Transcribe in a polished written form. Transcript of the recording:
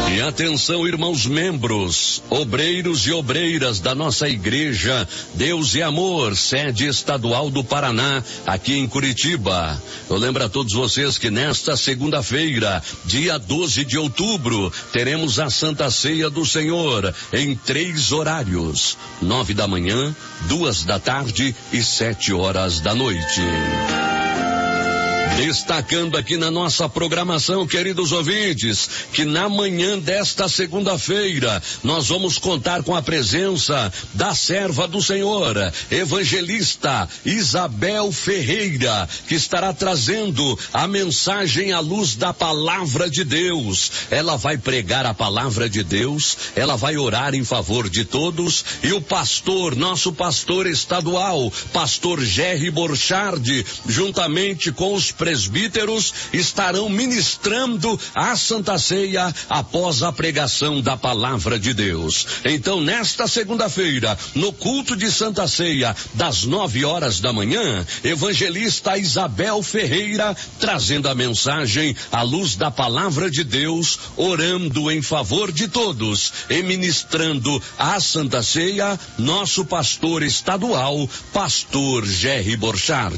E atenção, irmãos membros, obreiros e obreiras da nossa igreja Deus e Amor, sede estadual do Paraná, aqui em Curitiba. Eu lembro a todos vocês que nesta segunda-feira, dia 12 de outubro, teremos a Santa Ceia do Senhor em 3 horários: 9 da manhã, 2 da tarde e 7 horas da noite. Destacando aqui na nossa programação, queridos ouvintes, que na manhã desta segunda-feira nós vamos contar com a presença da serva do Senhor, evangelista Isabel Ferreira, que estará trazendo a mensagem à luz da palavra de Deus. Ela vai pregar a palavra de Deus, ela vai orar em favor de todos, e o pastor, nosso pastor estadual, pastor Jerry Borchardt, juntamente com os presbíteros, estarão ministrando a Santa Ceia após a pregação da palavra de Deus. Então, nesta segunda-feira, no culto de Santa Ceia, das 9 horas da manhã, evangelista Isabel Ferreira, trazendo a mensagem à luz da palavra de Deus, orando em favor de todos e ministrando a Santa Ceia, nosso pastor estadual, pastor Jerry Borchardt.